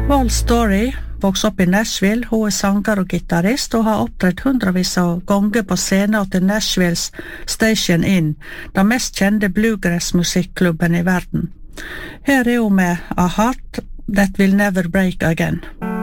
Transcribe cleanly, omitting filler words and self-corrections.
Wall Story vokste opp i Nashville. Hun sanger og gitarist og har opptrådt hundrevis av ganger på scenen til Nashvilles Station Inn, den mest kjente bluegrass-musikklubben i verden. Her er hun med A Heart That Will Never Break Again.